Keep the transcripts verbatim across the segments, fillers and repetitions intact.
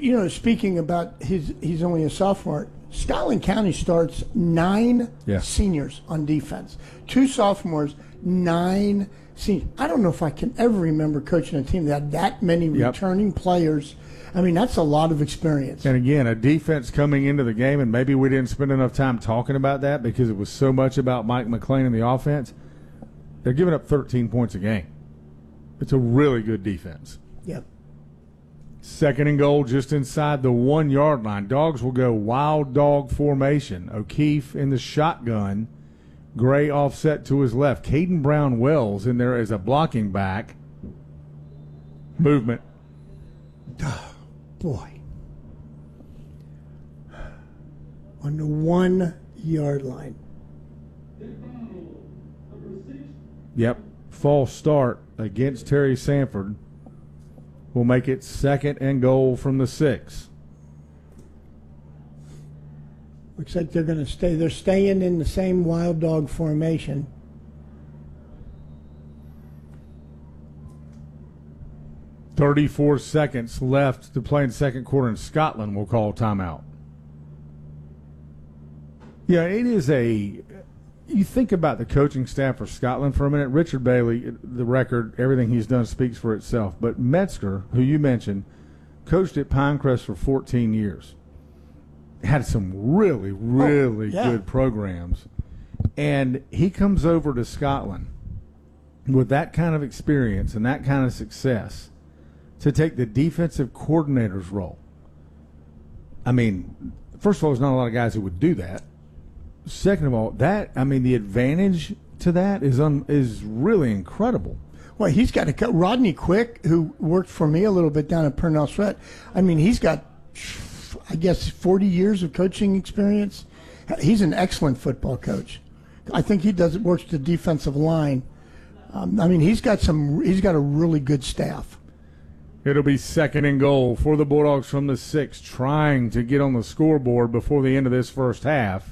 you know, speaking about his, he's only a sophomore. Scotland County starts nine yeah. seniors on defense, two sophomores, nine seniors. I don't know if I can ever remember coaching a team that had that many yep. returning players. I mean, that's a lot of experience. And again, a defense coming into the game, and maybe we didn't spend enough time talking about that because it was so much about Mike McLean and the offense. They're giving up thirteen points a game. It's a really good defense. Yep. Second and goal just inside the one-yard line. Dogs will go wild dog formation. O'Keefe in the shotgun. Gray offset to his left. Caden Brown-Wells in there as a blocking back. Movement. Oh, boy. On the one-yard line. Yep. False start against Terry Sanford. Will make it second and goal from the six. Looks like they're going to stay. They're staying in the same wild dog formation. thirty-four seconds left to play in the second quarter, and Scotland will call timeout. Yeah, it is a – you think about the coaching staff for Scotland for a minute. Richard Bailey, the record, everything he's done speaks for itself. But Metzger, who you mentioned, coached at Pinecrest for fourteen years. Had some really, really oh, yeah. good programs. And he comes over to Scotland with that kind of experience and that kind of success to take the defensive coordinator's role. I mean, first of all, there's not a lot of guys who would do that. Second of all, that I mean, the advantage to that is un, is really incredible. Well, he's got a Rodney Quick, who worked for me a little bit down at Purnell Sweat. I mean, he's got, I guess, forty years of coaching experience. He's an excellent football coach. I think he does works the defensive line. Um, I mean, he's got some. He's got a really good staff. It'll be second and goal for the Bulldogs from the six, trying to get on the scoreboard before the end of this first half.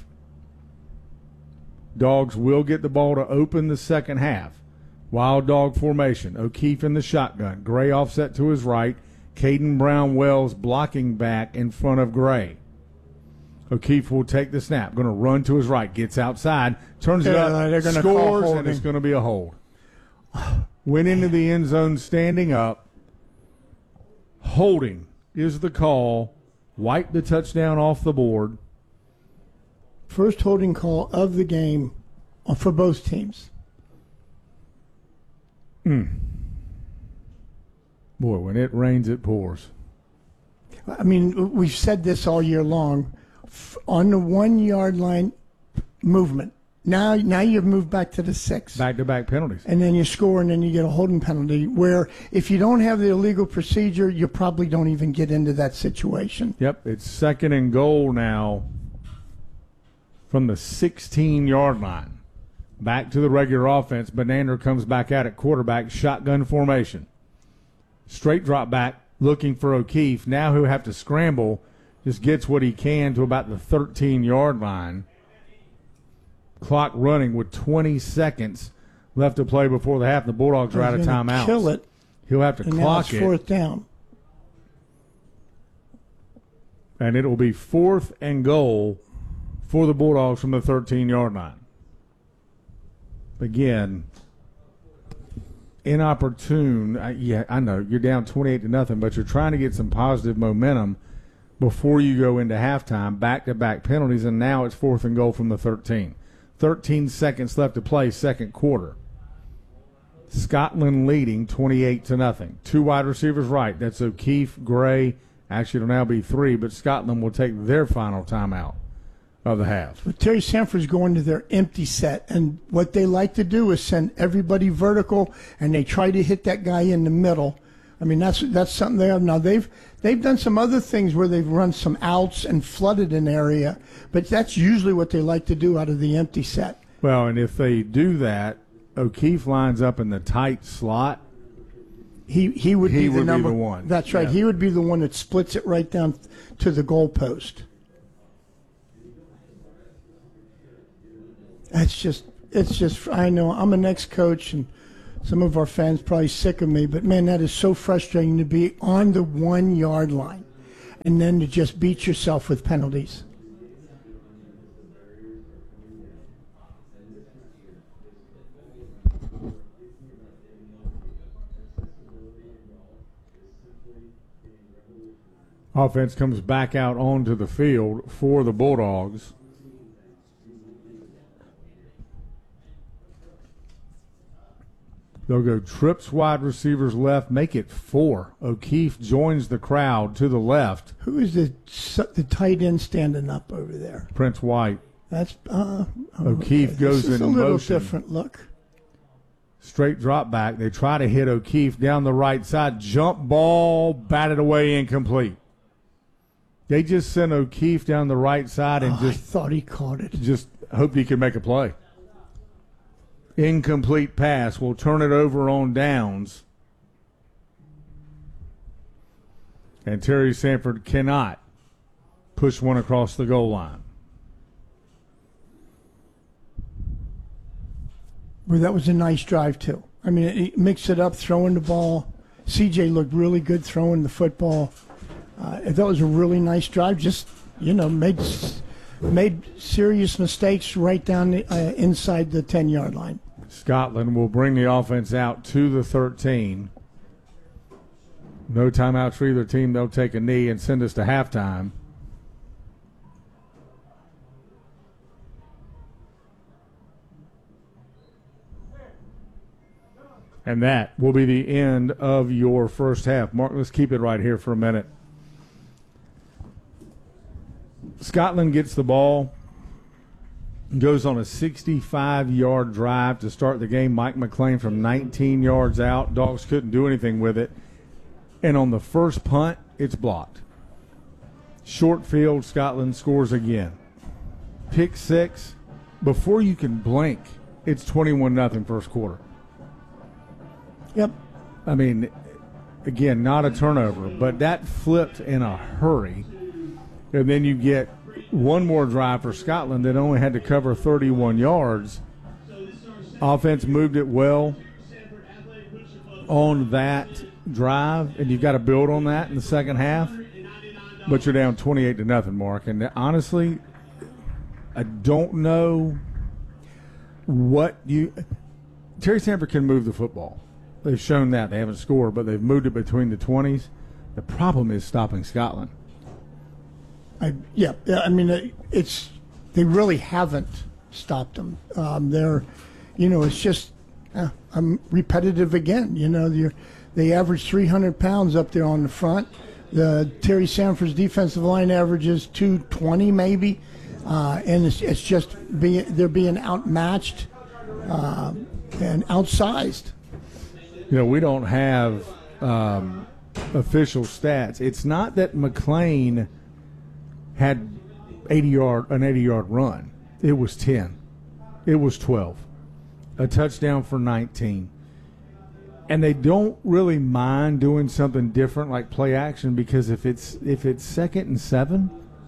Dogs will get the ball to open the second half. Wild dog formation. O'Keefe in the shotgun. Gray offset to his right. Caden Brown-Wells blocking back in front of Gray. O'Keefe will take the snap. Going to run to his right. Gets outside. Turns it yeah, up. They're gonna scores, call and it's going to be a hold. Went into the end zone standing up. Holding is the call. Wipe the touchdown off the board. First holding call of the game for both teams. Mm. Boy, when it rains, it pours. I mean, we've said this all year long. On the one-yard line movement, now now you've moved back to the six. Back-to-back penalties. And then you score, and then you get a holding penalty, where if you don't have the illegal procedure, you probably don't even get into that situation. Yep, it's second and goal now from the sixteen-yard line. Back to the regular offense. Banander comes back out at quarterback, shotgun formation. Straight drop back, looking for O'Keefe. Now he'll have to scramble, just gets what he can to about the thirteen-yard line. Clock running with twenty seconds left to play before the half. The Bulldogs are out of timeouts. Kill it. He'll have to and clock now it's it. Fourth down. And it will be fourth and goal for the Bulldogs from the thirteen-yard line. Again, inopportune. I, yeah, I know you're down twenty-eight to nothing, but you're trying to get some positive momentum before you go into halftime. Back-to-back penalties, and now it's fourth and goal from the thirteen. thirteen seconds left to play, second quarter. Scotland leading twenty-eight to nothing. Two wide receivers right. That's O'Keefe, Gray. Actually, it'll now be three, but Scotland will take their final timeout of the half. But Terry Sanford's going to their empty set, and what they like to do is send everybody vertical, and they try to hit that guy in the middle. I mean, that's that's something they have. Now, they've they've done some other things where they've run some outs and flooded an area, but that's usually what they like to do out of the empty set. Well, and if they do that, O'Keefe lines up in the tight slot. He he would he be the would number be the one. That's right. Yeah. He would be the one that splits it right down to the goalpost. It's just, it's just. I know I'm an ex-coach, and some of our fans probably sick of me, but man, that is so frustrating to be on the one-yard line, and then to just beat yourself with penalties. Offense comes back out onto the field for the Bulldogs. They'll go trips wide receivers left, make it four. O'Keefe joins the crowd to the left. Who is the the tight end standing up over there? Prince White. That's uh, O'Keefe okay. goes this is in a little motion. different look. Straight drop back. They try to hit O'Keefe down the right side. Jump ball, batted away, incomplete. They just sent O'Keefe down the right side and oh, just I thought he caught it. Just hoped he could make a play. Incomplete pass. We'll turn it over on downs. And Terry Sanford cannot push one across the goal line. Well, that was a nice drive, too. I mean, it mixed it up, throwing the ball. C J looked really good throwing the football. Uh, that was a really nice drive. Just, you know, made made serious mistakes right down the, uh, inside the ten-yard line. Scotland will bring the offense out to the thirteen. No timeouts for either team. They'll take a knee and send us to halftime. And that will be the end of your first half. Mark, let's keep it right here for a minute. Scotland gets the ball, goes on a sixty-five-yard drive to start the game. Mike McLean from nineteen yards out. Dogs couldn't do anything with it. And on the first punt, it's blocked. Short field, Scotland scores again. Pick six. Before you can blink, it's twenty-one nothing first quarter. Yep. I mean, again, not a turnover, but that flipped in a hurry. And then you get one more drive for Scotland that only had to cover thirty-one yards. Offense moved it well on that drive, and you've got to build on that in the second half. But you're down twenty-eight to nothing, Mark. And honestly, I don't know what you – Terry Sanford can move the football. They've shown that. They haven't scored, but they've moved it between the twenties. The problem is stopping Scotland. I, yeah, I mean, it's they really haven't stopped them. Um, they're, you know, it's just uh, I'm repetitive again. You know, you're, they average three hundred pounds up there on the front. The Terry Sanford's defensive line averages two twenty maybe, uh, and it's, it's just being they're being outmatched uh, and outsized. You know, we don't have um, official stats. It's not that McLean had eighty yard an eighty yard run. It was ten. It was twelve. A touchdown for nineteen. And they don't really mind doing something different like play action, because if it's if it's second and seven,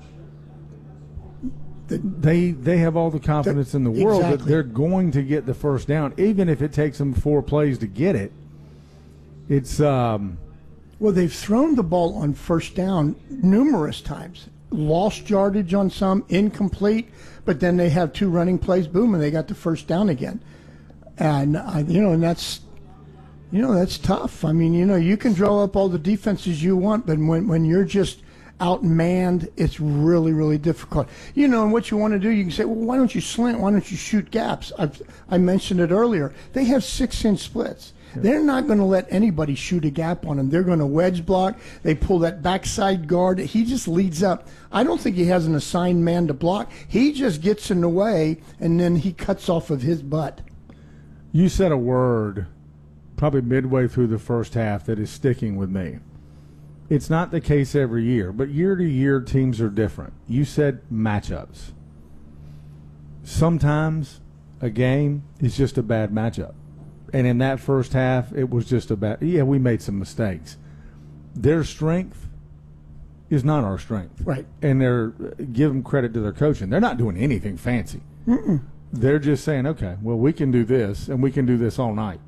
they they have all the confidence in the world exactly. that they're going to get the first down, even if it takes them four plays to get it. It's um well, they've thrown the ball on first down numerous times. Lost yardage on some, incomplete, but then they have two running plays, boom, and they got the first down again. And uh, you know, and that's you know that's tough. I mean, you know, you can draw up all the defenses you want, but when when you're just outmanned, it's really really difficult. You know, and what you want to do, you can say, well, why don't you slant? Why don't you shoot gaps? I've, I mentioned it earlier. They have six-inch splits. They're not going to let anybody shoot a gap on him. They're going to wedge block. They pull that backside guard. He just leads up. I don't think he has an assigned man to block. He just gets in the way, and then he cuts off of his butt. You said a word probably midway through the first half that is sticking with me. It's not the case every year, but year to year teams are different. You said matchups. Sometimes a game is just a bad matchup. And in that first half, it was just about, yeah, we made some mistakes. Their strength is not our strength. Right. And they're, give them credit to their coaching. They're not doing anything fancy. Mm-mm. They're just saying, okay, well, we can do this, and we can do this all night.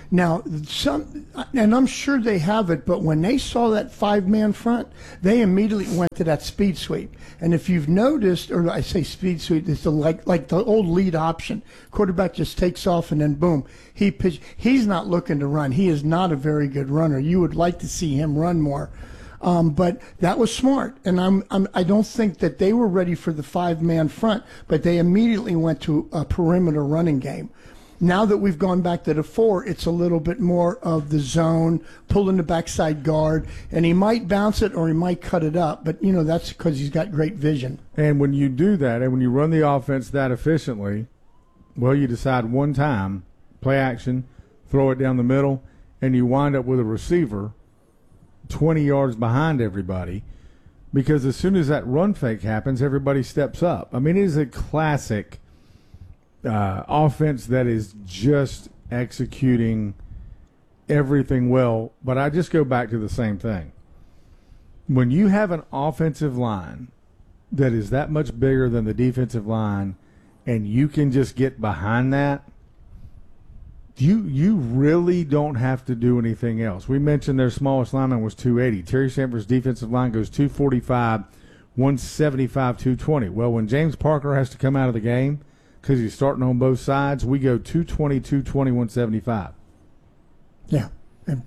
Now, some, and I'm sure they have it, but when they saw that five-man front, they immediately went to that speed sweep. And if you've noticed, or I say speed sweep, it's the, like like the old lead option. Quarterback just takes off and then boom, he pitch. He's not looking to run. He is not a very good runner. You would like to see him run more. Um, but that was smart, and I'm, I'm I don't think that they were ready for the five-man front, but they immediately went to a perimeter running game. Now that we've gone back to the four, it's a little bit more of the zone, pulling the backside guard, and he might bounce it or he might cut it up, but, you know, that's because he's got great vision. And when you do that, and when you run the offense that efficiently, well, you decide one time, play action, throw it down the middle, and you wind up with a receiver twenty yards behind everybody, because as soon as that run fake happens, everybody steps up. I mean, it is a classic Uh, offense that is just executing everything well. But I just go back to the same thing. When you have an offensive line that is that much bigger than the defensive line, and you can just get behind that, you you really don't have to do anything else. We mentioned their smallest lineman was two eighty. Terry Sanford's defensive line goes two forty-five, one seventy-five, two twenty. Well, when James Parker has to come out of the game, because he's starting on both sides, we go two twenty, two twenty, one seventy-five. Yeah. And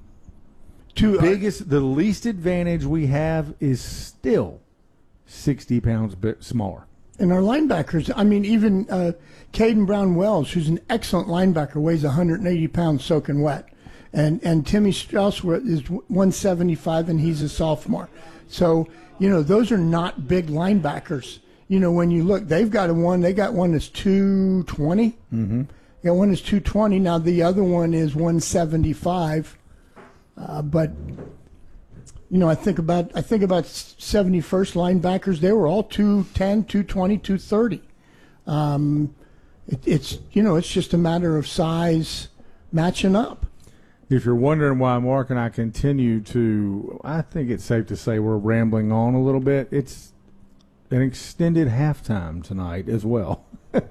two, biggest, uh, the least advantage we have is still sixty pounds bit smaller. And our linebackers, I mean, even uh, Caden Brown-Wells, who's an excellent linebacker, weighs one hundred eighty pounds soaking wet. And and Timmy Strauss is one seventy-five, and he's a sophomore. So, you know, those are not big linebackers. You know, when you look, they've got a one. They got one that's two twenty. Mm-hmm. They got one that's two twenty. Now the other one is one seventy-five. Uh, but you know, I think about I think about seventy-first linebackers. They were all two ten, two twenty, two thirty. Um, it, it's you know, it's just a matter of size matching up. If you're wondering why Mark and I continue to, I think it's safe to say we're rambling on a little bit. It's an extended halftime tonight as well.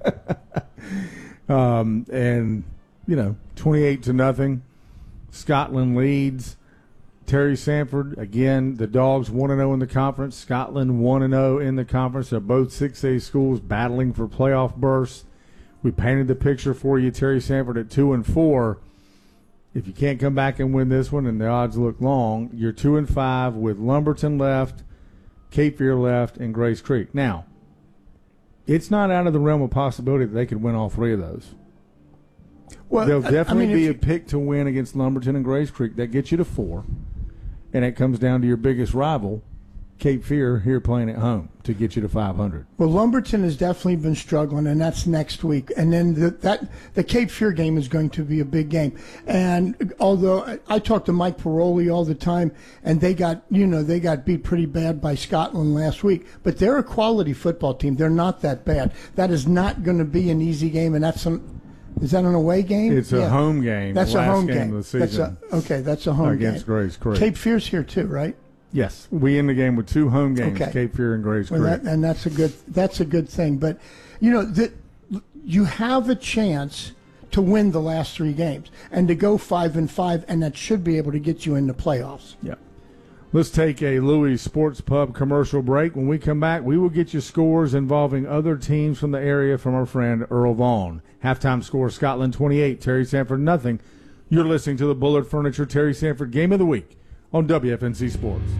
um, and, you know, twenty-eight to nothing. Scotland leads. Terry Sanford, again, the Dogs one and oh in the conference. Scotland one and oh in the conference. They're both six A schools battling for playoff berths. We painted the picture for you, Terry Sanford at two and four. If you can't come back and win this one, and the odds look long, you're two and five with Lumberton left, Cape Fear left, and Grace Creek. Now, it's not out of the realm of possibility that they could win all three of those. Well, There'll definitely I mean, be a pick to win against Lumberton and Grace Creek. That gets you to four, and it comes down to your biggest rival, Cape Fear, here playing at home to get you to five hundred. Well, Lumberton has definitely been struggling, and that's next week. And then the, that the Cape Fear game is going to be a big game. And although I, I talk to Mike Paroli all the time, and they got you know they got beat pretty bad by Scotland last week, but they're a quality football team. They're not that bad. That is not going to be an easy game, and that's an is that an away game? It's a yeah. home game. That's last a home game, game. of the season. That's a, okay, that's a home against game Grace Creek. Cape Fear's here too, right? Yes, we end the game with two home games, okay. Cape Fear and Grace well, Creek. That, and that's a good that's a good thing. But you know that you have a chance to win the last three games and to go five and five, and that should be able to get you in the playoffs. Yeah. Let's take a Louis Sports Pub commercial break. When we come back, we will get you scores involving other teams from the area from our friend Earl Vaughn. Halftime score: Scotland twenty-eight, Terry Sanford nothing. You're listening to the Bullard Furniture Terry Sanford Game of the Week on W F N Z Sports.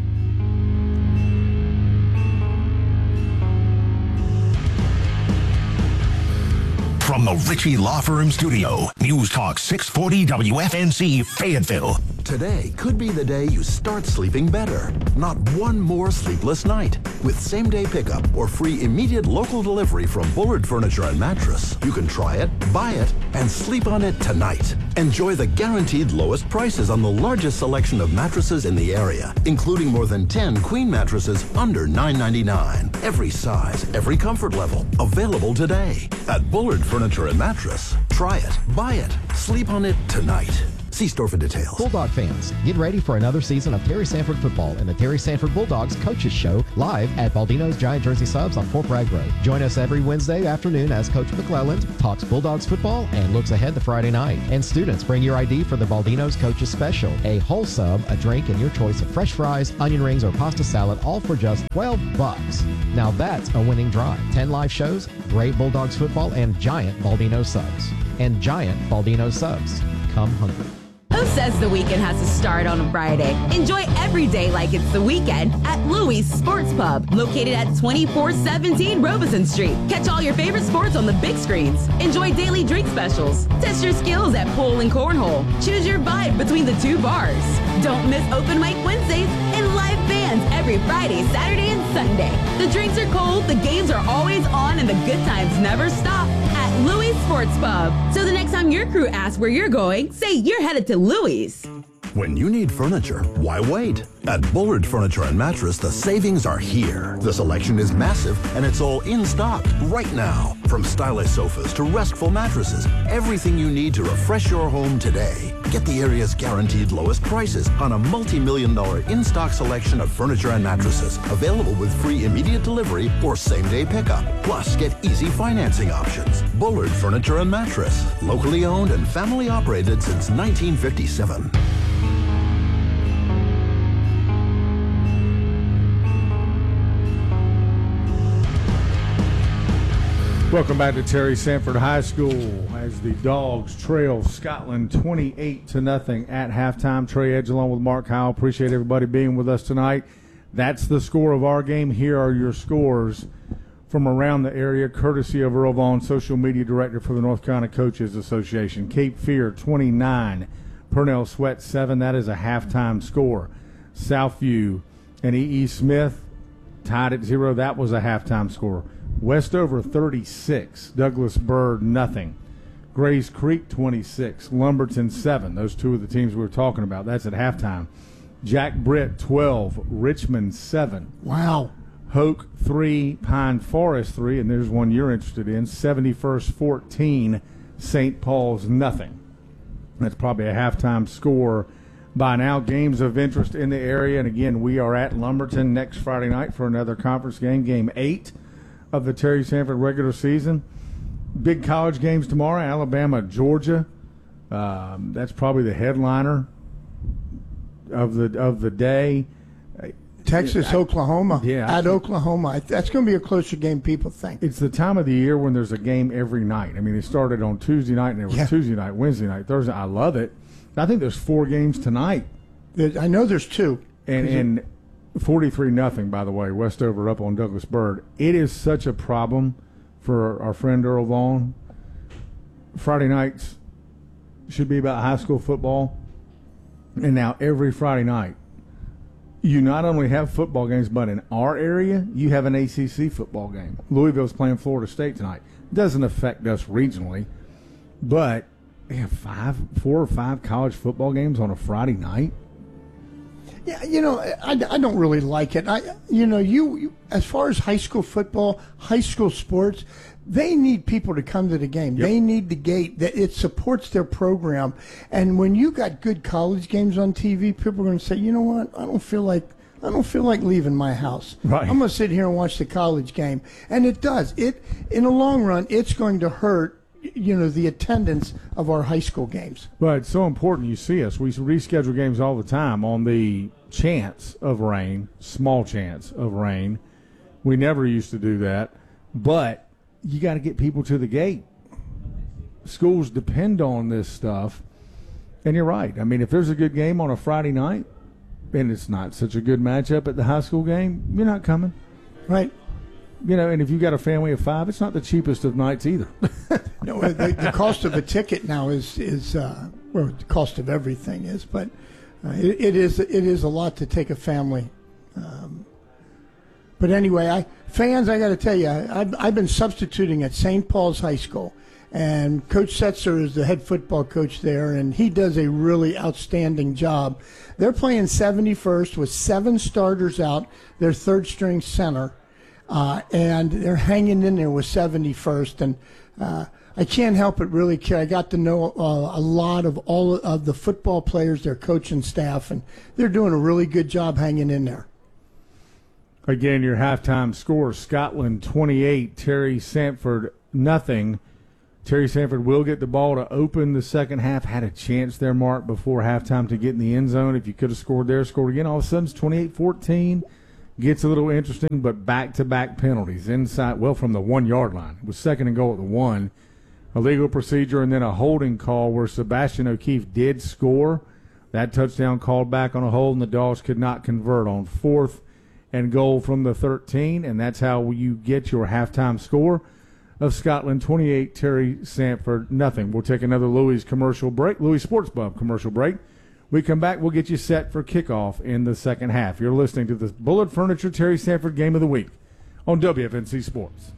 From the Ritchie Law Firm Studio, News Talk six forty W F N Z Fayetteville. Today could be the day you start sleeping better. Not one more sleepless night. With same-day pickup or free immediate local delivery from Bullard Furniture and Mattress, you can try it, buy it, and sleep on it tonight. Enjoy the guaranteed lowest prices on the largest selection of mattresses in the area, including more than ten queen mattresses under nine ninety-nine. Every size, every comfort level, available today. At Bullard Furniture and Mattress, try it, buy it, sleep on it tonight. See store for details. Bulldog fans, get ready for another season of Terry Sanford football and the Terry Sanford Bulldogs Coaches Show live at Baldino's Giant Jersey Subs on Fort Bragg Road. Join us every Wednesday afternoon as Coach McClelland talks Bulldogs football and looks ahead to Friday night. And students, bring your I D for the Baldino's Coaches Special, a whole sub, a drink, and your choice of fresh fries, onion rings, or pasta salad, all for just twelve bucks. Now that's a winning drive. ten live shows, great Bulldogs football, and giant Baldino subs. And giant Baldino subs. Come hungry. Who says the weekend has to start on a Friday? Enjoy every day like it's the weekend at Louis Sports Pub, located at twenty-four seventeen Robeson Street. Catch all your favorite sports on the big screens. Enjoy daily drink specials. Test your skills at pool and cornhole. Choose your vibe between the two bars. Don't miss open mic Wednesdays and live bands every Friday, Saturday, and Sunday. The drinks are cold, the games are always on, and the good times never stop at Louis Sports Pub. So the next time your crew asks where you're going, say you're headed to Louis. When you need furniture, why wait? At Bullard Furniture and Mattress, the savings are here. The selection is massive, and it's all in stock right now. From stylish sofas to restful mattresses, everything you need to refresh your home today. Get the area's guaranteed lowest prices on a multi-million dollar in-stock selection of furniture and mattresses, available with free immediate delivery or same-day pickup. Plus, get easy financing options. Bullard Furniture and Mattress, locally owned and family operated since nineteen fifty-seven. Welcome back to Terry Sanford High School as the Dogs trail Scotland twenty-eight to nothing at halftime. Trey Edge along with Mark Howell. Appreciate everybody being with us tonight. That's the score of our game. Here are your scores from around the area, courtesy of Earl Vaughn, social media director for the North Carolina Coaches Association. Cape Fear twenty-nine, Purnell Sweat seven. That is a halftime score. Southview and E E. Smith tied at zero. That was a halftime score. Westover thirty-six, Douglas Byrd nothing. Grays Creek twenty-six, Lumberton seven. Those two are the teams we were talking about. That's at halftime. Jack Britt twelve, Richmond seven. Wow. Hoke three, Pine Forest three, and there's one you're interested in. seventy-first fourteen, Saint Paul's nothing. That's probably a halftime score by now. Games of interest in the area, and again, we are at Lumberton next Friday night for another conference game, game eight of the Terry Sanford regular season. Big college games tomorrow, Alabama, Georgia. Um, that's probably the headliner of the of the day. Texas, I, Oklahoma. Yeah, at Oklahoma. That's going to be a closer game, people think. It's the time of the year when there's a game every night. I mean, it started on Tuesday night, and it was yeah. Tuesday night, Wednesday night, Thursday. I love it. I think there's four games tonight. I know there's two. And and forty-three nothing, by the way, Westover up on Douglas Byrd. It is such a problem for our friend Earl Vaughn. Friday nights should be about high school football. And now every Friday night, you not only have football games, but in our area, you have an A C C football game. Louisville's playing Florida State tonight. It doesn't affect us regionally, but they have five, four or five college football games on a Friday night. Yeah, you know, I, I don't really like it. I, you know, you, you as far as high school football, high school sports, they need people to come to the game. Yep. They need the gate. That it supports their program. And when you got good college games on T V, people are going to say, you know what? I don't feel like I don't feel like leaving my house. Right. I'm going to sit here and watch the college game. And it does. It in the long run, it's going to hurt, you know, the attendance of our high school games. But it's so important you see us. We reschedule games all the time on the chance of rain, small chance of rain. We never used to do that. But you got to get people to the gate. Schools depend on this stuff. And you're right. I mean, if there's a good game on a Friday night and it's not such a good matchup at the high school game, you're not coming. Right. You know, and if you've got a family of five, it's not the cheapest of nights either. No, the, the cost of a ticket now is, is uh, well, the cost of everything is, but uh, it, it is it is a lot to take a family. Um, but anyway, I fans, I got to tell you, I've, I've been substituting at Saint Paul's High School, and Coach Setzer is the head football coach there, and he does a really outstanding job. They're playing seventy-first with seven starters out, their third-string center. Uh, and they're hanging in there with seventy-first. And uh, I can't help but really care. I got to know uh, a lot of all of the football players, their coaching staff, and they're doing a really good job hanging in there. Again, your halftime score, Scotland twenty-eight, Terry Sanford nothing. Terry Sanford will get the ball to open the second half. Had a chance there, Mark, before halftime to get in the end zone. If you could have scored there, scored again. All of a sudden, it's twenty-eight fourteen. Gets a little interesting, but back-to-back penalties inside, well, from the one-yard line. It was second and goal at the one. A legal procedure and then a holding call where Sebastian O'Keefe did score. That touchdown called back on a hold, and the Dogs could not convert on fourth and goal from the thirteen, and that's how you get your halftime score of Scotland twenty-eight, Terry Sanford nothing. We'll take another Louis commercial break, Louis Sports Pub commercial break. We come back, we'll get you set for kickoff in the second half. You're listening to the Bullard Furniture Terry Sanford Game of the Week on W F N C Sports.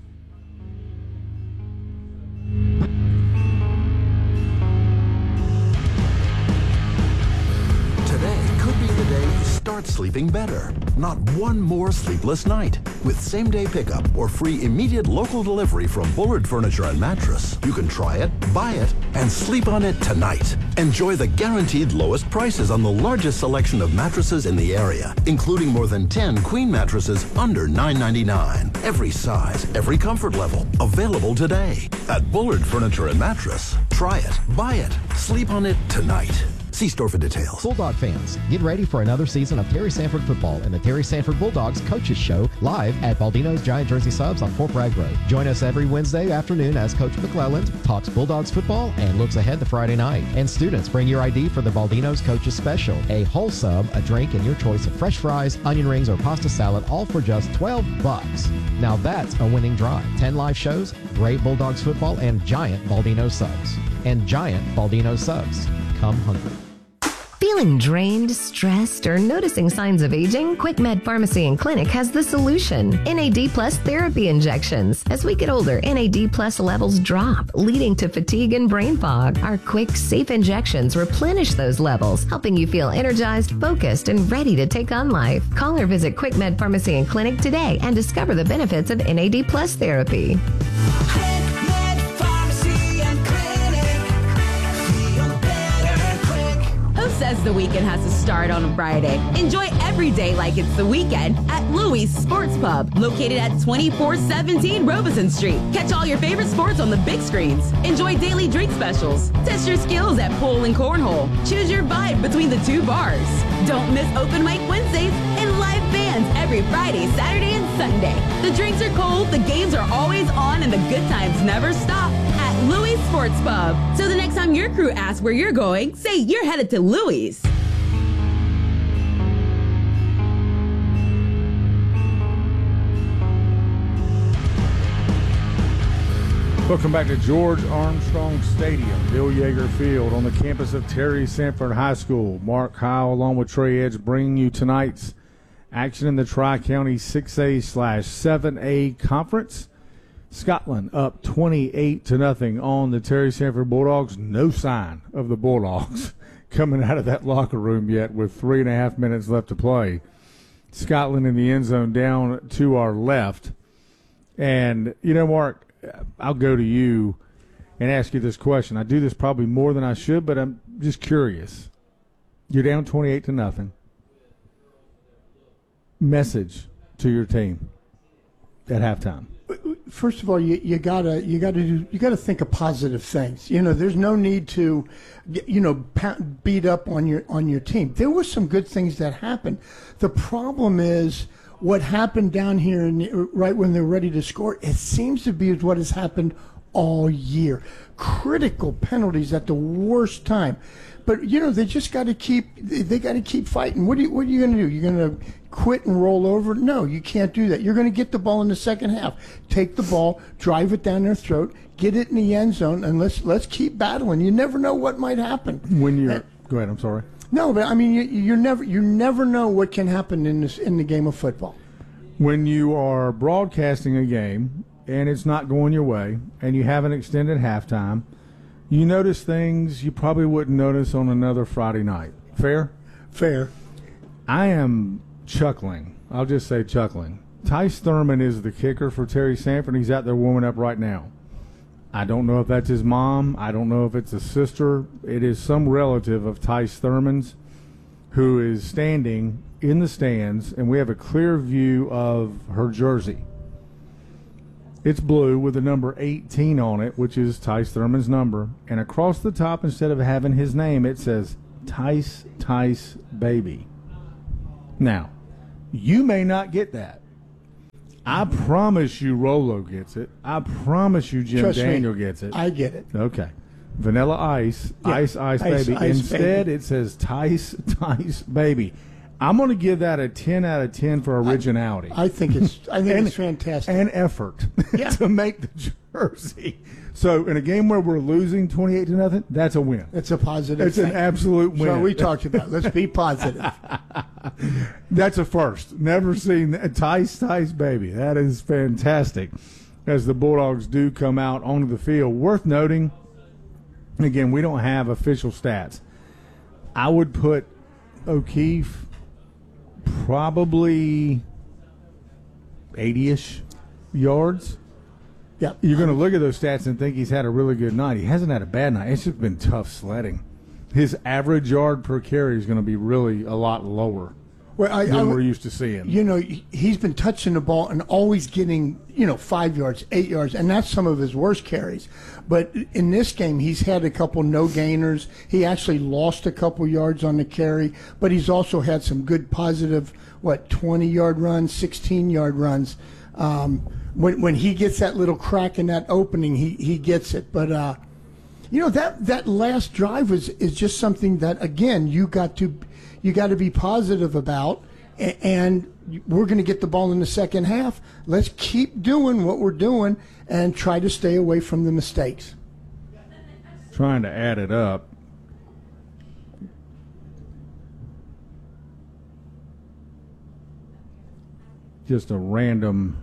Today could be the day you start sleeping better. Not one more sleepless night. With same-day pickup or free immediate local delivery from Bullard Furniture and Mattress, you can try it, buy it, and sleep on it tonight. Enjoy the guaranteed lowest prices on the largest selection of mattresses in the area, including more than ten queen mattresses under nine ninety-nine. Every size, every comfort level, available today. At Bullard Furniture and Mattress, try it, buy it, sleep on it tonight. See store for details. Bulldog fans, get ready for another season of Terry Sanford football and the Terry Sanford Bulldogs Coaches Show live at Baldino's Giant Jersey Subs on Fort Bragg Road. Join us every Wednesday afternoon as Coach McClelland talks Bulldogs football and looks ahead to Friday night. And students, bring your I D for the Baldino's Coaches Special. A whole sub, a drink, and your choice of fresh fries, onion rings, or pasta salad, all for just twelve bucks. Now that's a winning drive. ten live shows, great Bulldogs football, and giant Baldino subs. And giant Baldino subs. Come hungry. Feeling drained, stressed, or noticing signs of aging? QuickMed Pharmacy and Clinic has the solution. N A D Plus therapy injections. As we get older, N A D Plus levels drop, leading to fatigue and brain fog. Our quick, safe injections replenish those levels, helping you feel energized, focused, and ready to take on life. Call or visit QuickMed Pharmacy and Clinic today and discover the benefits of N A D Plus therapy. Says the weekend has to start on a Friday. Enjoy every day like it's the weekend at Louis Sports Pub, located at twenty-four seventeen Robeson Street. Catch all your favorite sports on the big screens. Enjoy daily drink specials. Test your skills at pool and cornhole. Choose your vibe between the two bars. Don't miss open mic Wednesdays and live bands every Friday, Saturday, and Sunday. The drinks are cold, the games are always on, and the good times never stop at Louis Sports Pub. So the next time your crew asks where you're going, say you're headed to Louis. Welcome back to George Armstrong Stadium, Bill Yeager Field, on the campus of Terry Sanford High School. Mark Howell, along with Trey Edge, bringing you tonight's action in the Tri-County six A slash seven A Conference. Scotland up twenty-eight to nothing on the Terry Sanford Bulldogs. No sign of the Bulldogs coming out of that locker room yet with three and a half minutes left to play. Scotland in the end zone down to our left. And, you know, Mark, I'll go to you and ask you this question. I do this probably more than I should, but I'm just curious. You're down twenty-eight to nothing. Message to your team at halftime. First of all, you, you gotta you gotta do you gotta think of positive things. You know, there's no need to, you know, beat up on your on your team. There were some good things that happened. The problem is what happened down here, in, right when they're ready to score. It seems to be what has happened all year. Critical penalties at the worst time. But you know, they just got to keep they got to keep fighting. What are you what are you going to do? You're going to quit and roll over? No, you can't do that. You're going to get the ball in the second half. Take the ball, drive it down their throat, get it in the end zone, and let's let's keep battling. You never know what might happen. When you uh, go ahead, I'm sorry. No, but I mean, you, you never you never know what can happen in this in the game of football. When you are broadcasting a game and it's not going your way, and you have an extended halftime, you notice things you probably wouldn't notice on another Friday night. Fair? Fair. I am chuckling. I'll just say chuckling. Tice Thurman is the kicker for Terry Sanford. He's out there warming up right now. I don't know if that's his mom. I don't know if it's a sister. It is some relative of Tice Thurman's who is standing in the stands, and we have a clear view of her jersey. It's blue with the number eighteen on it, which is Tice Thurman's number. And across the top, instead of having his name, it says Tice, Tice, baby. Now, you may not get that. I promise you Rolo gets it. I promise you Jim Trust me, Daniel gets it. I get it. Okay. Vanilla Ice, Yeah, Ice, Ice, Ice, Baby. Ice, Instead, Baby. it says Tice, Tice, Baby. I'm going to give that a ten out of ten for originality. I think it's I think and, it's fantastic. And effort Yeah. to make the jersey. So in a game where we're losing twenty-eight to nothing, that's a win. It's a positive. It's an thing. absolute win. So we talked about. Let's be positive. That's a first. Never seen that. Tice, Tice, baby. That is fantastic. As the Bulldogs do come out onto the field. Worth noting, again, we don't have official stats. I would put O'Keefe probably eighty-ish yards. Yeah, You're going to look at those stats and think he's had a really good night. He hasn't had a bad night. It's just been tough sledding. His average yard per carry is going to be really a lot lower well, I, than I, we're used to seeing. You know, he's been touching the ball and always getting, you know, five yards, eight yards, and that's some of his worst carries. But in this game, he's had a couple no gainers. He actually lost a couple yards on the carry, but he's also had some good positive, what, twenty-yard runs, sixteen-yard runs. Um, when when he gets that little crack in that opening, he, he gets it. But, uh, you know, that, that last drive was is just something that, again, you got to you got to be positive about, and we're going to get the ball in the second half. Let's keep doing what we're doing and try to stay away from the mistakes. Trying to add it up. Just a random.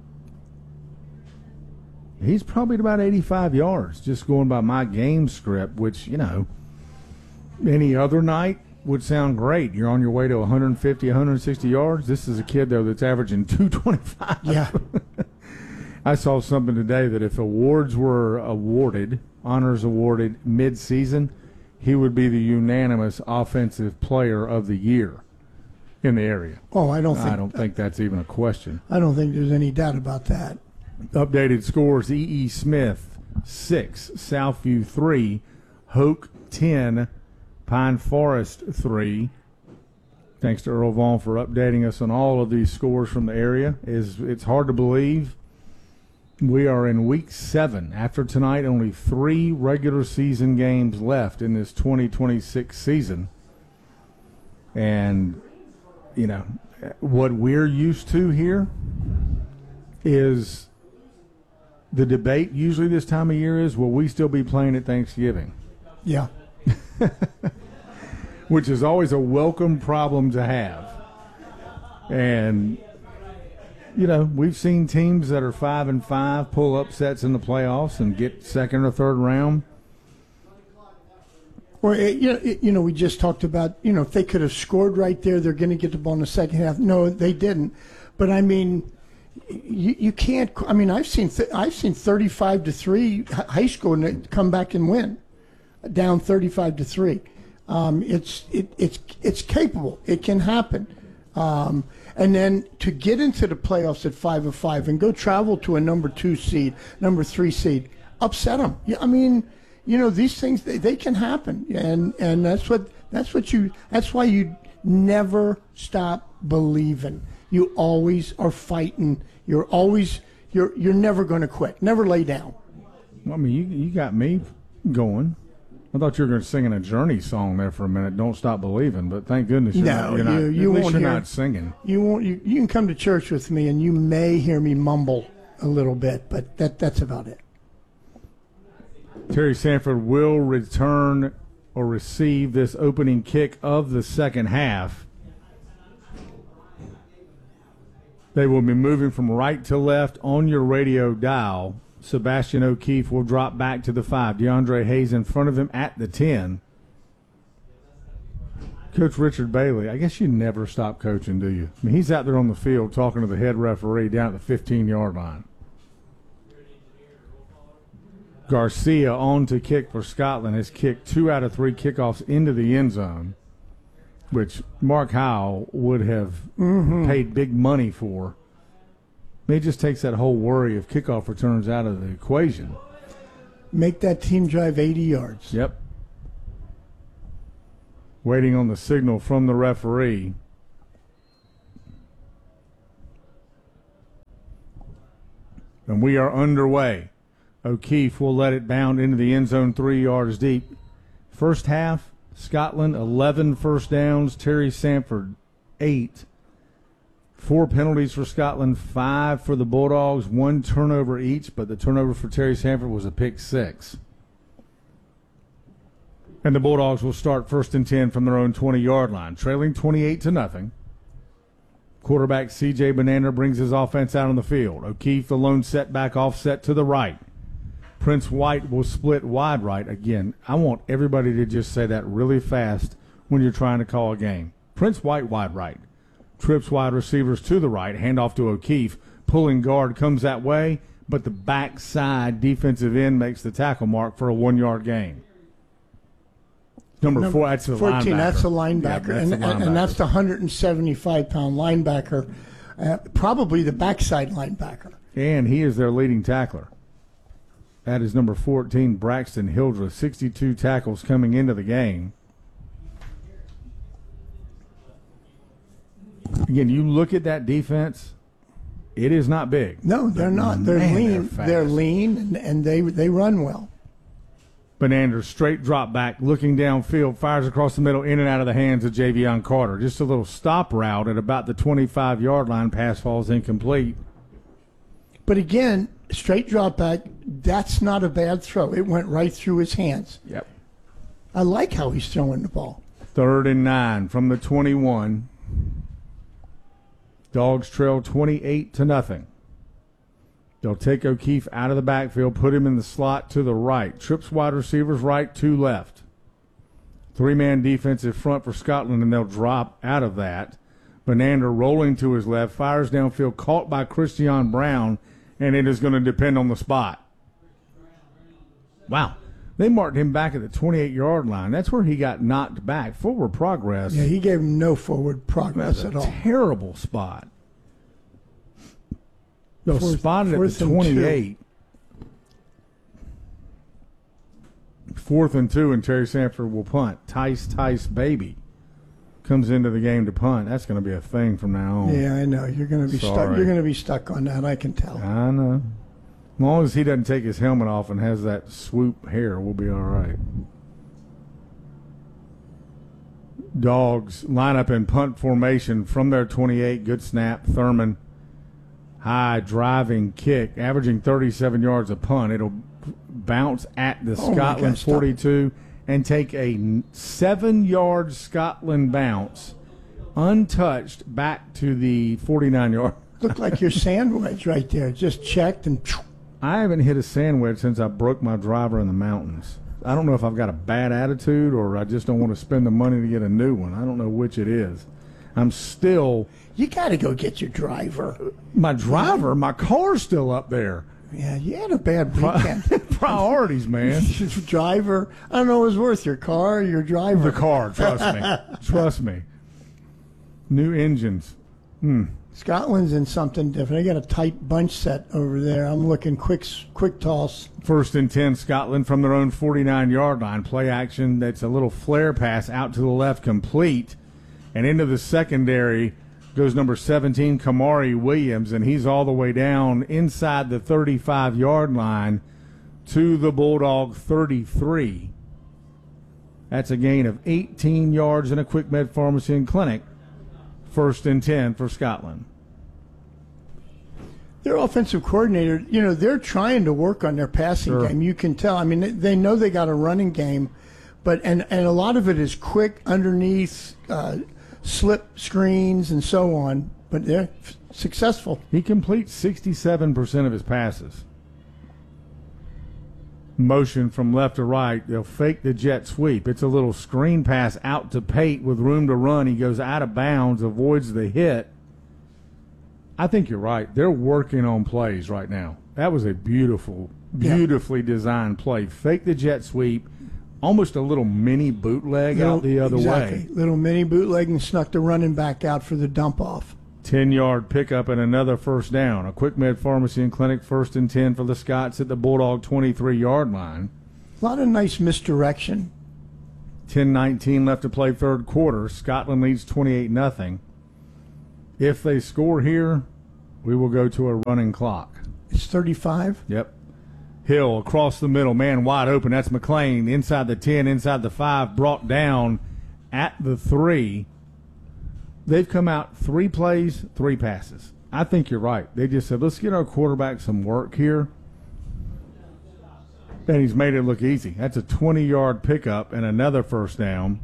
He's probably at about eighty-five yards, just going by my game script, which, you know, any other night would sound great. You're on your way to one fifty, one sixty yards. This is a kid, though, that's averaging two twenty-five. Yeah. I saw something today that if awards were awarded, honors awarded mid-season, he would be the unanimous offensive player of the year in the area. Oh, I don't think I don't think that's even a question. I don't think there's any doubt about that. Updated scores: E E. Smith six, Southview three, Hoke ten, Pine Forest three. Thanks to Earl Vaughn for updating us on all of these scores from the area. Is it's hard to believe we are in week seven. After tonight, only three regular season games left in this twenty twenty-six season. And, you know, what we're used to here is the debate usually this time of year is, will we still be playing at Thanksgiving? Yeah. Which is always a welcome problem to have. And, you know, we've seen teams that are five and five pull upsets in the playoffs and get second or third round. Or, it, you know, it, you know, we just talked about, you know, if they could have scored right there, they're going to get the ball in the second half. No, they didn't. But, I mean, you, you can't – I mean, I've seen th- I've seen thirty-five to three high school and they come back and win, down thirty-five to three. Um, it's it, it's it's capable. It can happen. Um, and then to get into the playoffs at five of five and go travel to a number two seed, number three seed, upset them. Yeah, I mean, you know, these things they, they can happen, and and that's what that's what you that's why you never stop believing. You always are fighting. You're always you're you're never going to quit. Never lay down. Well, I mean, you you got me going. I thought you were going to sing a Journey song there for a minute. Don't stop believing, but thank goodness you're No, not. You're you- not, you at least won't you're hear- not singing. You won't. You, you can come to church with me, and you may hear me mumble a little bit, but that that's about it. Terry Sanford will return or receive this opening kick of the second half. They will be moving from right to left on your radio dial. Sebastian O'Keefe will drop back to the five. DeAndre Hayes in front of him at the ten. Coach Richard Bailey, I guess you never stop coaching, do you? I mean, he's out there on the field talking to the head referee down at the fifteen-yard line. Garcia on to kick for Scotland has kicked two out of three kickoffs into the end zone, which Mark Howell would have mm-hmm. paid big money for. It just takes that whole worry of kickoff returns out of the equation. Make that team drive eighty yards. Yep. Waiting on the signal from the referee. And we are underway. O'Keefe will let it bound into the end zone three yards deep. First half, Scotland, eleven first downs. Terry Sanford, eight. Four penalties for Scotland, five for the Bulldogs, one turnover each, but the turnover for Terry Sanford was a pick six. And the Bulldogs will start first and ten from their own twenty-yard line, trailing twenty-eight to nothing. Quarterback C J Bonander brings his offense out on the field. O'Keefe, the lone setback, offset to the right. Prince White will split wide right. Again, I want everybody to just say that really fast when you're trying to call a game. Prince White, wide right. Trips wide receivers to the right. Handoff to O'Keefe. Pulling guard comes that way, but the backside defensive end makes the tackle mark for a one-yard gain. Number, Number four, that's the fourteen, linebacker. That's the linebacker. Yeah, that's and, the linebacker. and that's the one hundred seventy-five pound linebacker, uh, probably the backside linebacker. And he is their leading tackler. That is number fourteen, Braxton Hildreth, sixty-two tackles coming into the game. Again, you look at that defense, it is not big. No, they're not. They're Man, lean. They're, they're lean, and, and they they run well. Bonander, straight drop back, looking downfield, fires across the middle, in and out of the hands of Javion Carter. Just a little stop route at about the twenty-five-yard line. Pass falls incomplete. But again, straight drop back, that's not a bad throw. It went right through his hands. Yep. I like how he's throwing the ball. Third and nine from the twenty-one. Dogs trail twenty-eight to nothing. They'll take O'Keefe out of the backfield, put him in the slot to the right. Trips wide receivers right, two left. Three-man defensive front for Scotland, and they'll drop out of that. Bonander rolling to his left, fires downfield, caught by Christian Brown, and it is going to depend on the spot. Wow. They marked him back at the twenty-eight-yard line. That's where he got knocked back. Forward progress. Yeah, he gave him no forward progress at all. Terrible spot. They'll Fourth- spot it at fourth the and twenty-eight. Fourth and two, and Terry Sanford will punt. Tice, Tice, baby comes into the game to punt. That's going to be a thing from now on. Yeah, I know. You're going to be stuck. Sorry. You're going to be stuck on that. I can tell. I know. As long as he doesn't take his helmet off and has that swoop hair, we'll be all right. Dogs line up in punt formation from their twenty-eight. Good snap. Thurman, high driving kick, averaging thirty-seven yards a punt. It'll bounce at the Oh, Scotland my gosh, forty-two and take a seven-yard Scotland bounce, untouched, back to the forty-nine-yard. Looked like your sandwich right there. Just checked and. I haven't hit a sandwich since I broke my driver in the mountains. I don't know if I've got a bad attitude or I just don't want to spend the money to get a new one. I don't know which it is. I'm still... You got to go get your driver. My driver? My car's still up there. Yeah, you had a bad weekend. Priorities, man. Driver. I don't know what was worth, your car or your driver. The car, trust me. Trust me. New engines. Hmm. Scotland's in something different. They got a tight bunch set over there. I'm looking quick, quick toss. First and ten, Scotland from their own forty-nine-yard line. Play action. That's a little flare pass out to the left, complete. And into the secondary goes number seventeen, Kamari Williams, and he's all the way down inside the thirty-five-yard line to the Bulldog thirty-three. That's a gain of eighteen yards in a Quick Med Pharmacy and Clinic. First and ten for Scotland. Their offensive coordinator, you know, they're trying to work on their passing Sure. game. You can tell. I mean, they- they know they got a running game, but and, and a lot of it is quick underneath, uh, slip screens and so on. But they're f- successful. He completes sixty-seven percent of his passes. Motion from left to right. They'll fake the jet sweep. It's a little screen pass out to Pate with room to run. He goes out of bounds, avoids the hit. I think you're right. They're working on plays right now. That was a beautiful, beautifully yeah. designed play. Fake the jet sweep, almost a little mini bootleg little, out the other exactly. way. Little mini bootleg and snuck the running back out for the dump off. ten-yard pickup and another first down. A Quick Med Pharmacy and Clinic, first and ten for the Scots at the Bulldog twenty-three-yard line. A lot of nice misdirection. ten nineteen left to play third quarter. Scotland leads twenty-eight nothing. If they score here, we will go to a running clock. It's thirty-five? Yep. Hill across the middle, man wide open. That's McLean inside the ten, inside the five, brought down at the three. They've come out three plays, three passes. I think you're right. They just said, let's get our quarterback some work here. And he's made it look easy. That's a twenty-yard pickup and another first down.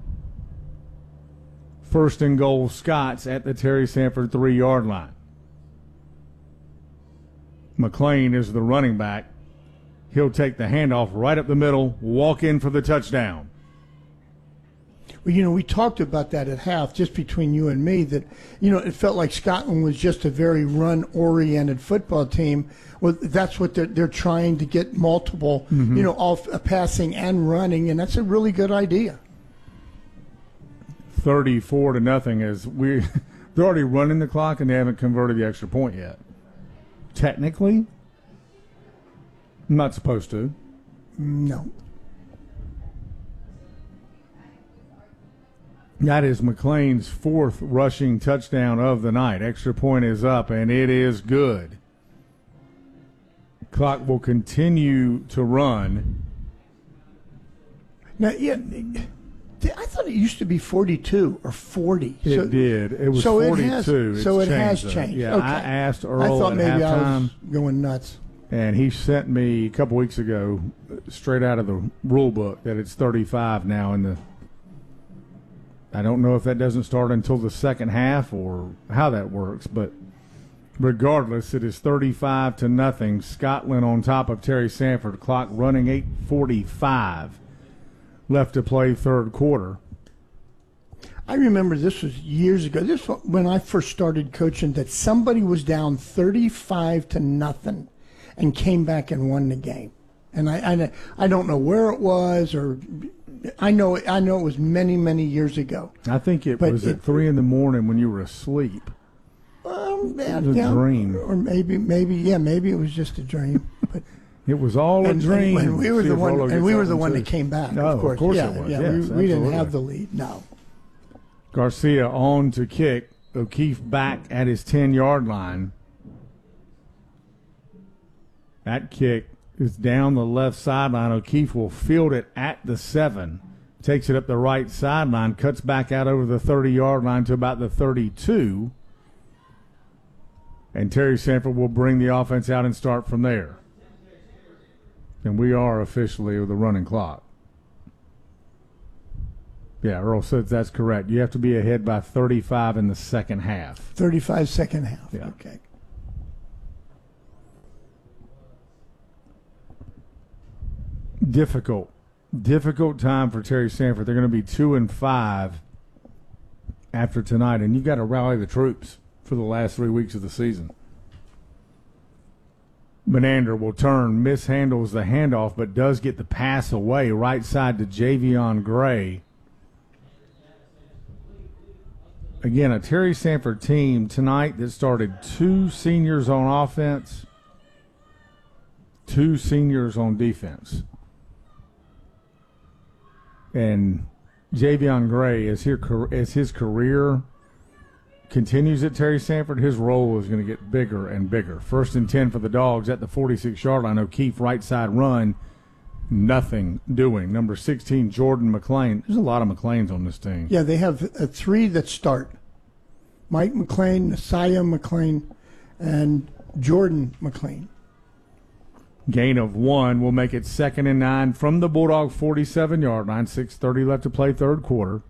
First and goal, Scots at the Terry Sanford three-yard line. McLean is the running back. He'll take the handoff right up the middle, walk in for the touchdown. Well, you know, we talked about that at half, just between you and me, that, you know, it felt like Scotland was just a very run-oriented football team. Well, that's what they're, they're trying to get multiple, mm-hmm. you know, off uh, passing and running, and that's a really good idea. thirty-four to nothing is we they're already running the clock and they haven't converted the extra point yet. Technically, not supposed to. No. That is McLean's fourth rushing touchdown of the night. Extra point is up, and it is good. Clock will continue to run. Now, yeah, I thought it used to be forty-two or forty. It so, did. It was so forty-two. It has, it's so it changed, has though. changed. Yeah, okay. I asked Earl I thought at maybe halftime, I was going nuts. and he sent me a couple weeks ago, straight out of the rule book, that it's thirty-five now in the. I don't know if that doesn't start until the second half or how that works, but regardless, it is thirty-five to nothing. Scotland on top of Terry Sanford. Clock running, eight forty-five left to play third quarter. I remember this was years ago. This was when I first started coaching, that somebody was down thirty-five to nothing and came back and won the game. And I, I, I don't know where it was, or I know I know it was many, many years ago. I think it But was it- at three in the morning when you were asleep. Um, yeah, It was a yeah, dream. or maybe, maybe, yeah, maybe it was just a dream. But It was all a and, dream. and we were See the if one, Rollo and gets we were that the one, one too. that came back. No, of course, of course yeah, it was. yeah. Yes, we, we didn't absolutely. have the lead. No. Garcia on to kick. O'Keefe back at his ten-yard line. That kick is down the left sideline. O'Keefe will field it at the seven. Takes it up the right sideline. Cuts back out over the thirty-yard line to about the thirty-two. And Terry Sanford will bring the offense out and start from there. And we are officially with the running clock. Yeah, Earl says that's correct. You have to be ahead by thirty-five in the second half. thirty-five second half. Yeah. Okay. Difficult. Difficult time for Terry Sanford. They're going to be two and five after tonight, and you've got to rally the troops for the last three weeks of the season. Menander will turn, mishandles the handoff, but does get the pass away right side to Javion Gray. Again, a Terry Sanford team tonight that started two seniors on offense, two seniors on defense. And Javion Gray, as his, as his career continues at Terry Sanford, his role is going to get bigger and bigger. First and ten for the Dogs at the forty-six-yard line. O'Keefe right side run, nothing doing. Number sixteen, Jordan McLean. There's a lot of McLeans on this team. Yeah, they have uh, three that start. Mike McLean, Nasiah McLean, and Jordan McLean. Gain of one will make it second and nine from the Bulldog forty-seven-yard line. six thirty left to play third quarter.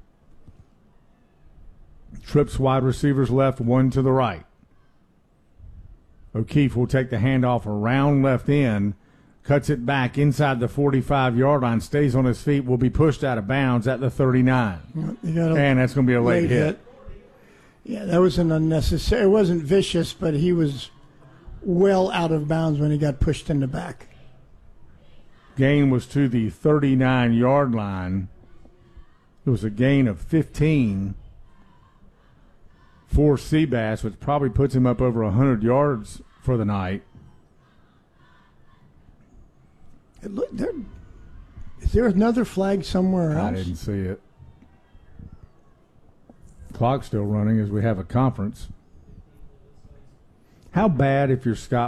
Trips wide receivers left, one to the right. O'Keefe will take the handoff around left end, cuts it back inside the forty-five-yard line, stays on his feet, will be pushed out of bounds at the thirty-nine. You got a And that's going to be a late, late hit. hit. Yeah, that was an unnecessary. It wasn't vicious, but he was well out of bounds when he got pushed in the back. Gain was to the thirty-nine-yard line. It was a gain of fifteen for Seabass, which probably puts him up over one hundred yards for the night. It look, there, is there another flag somewhere else? I didn't see it. Clock's still running as we have a conference. How bad if you're Scott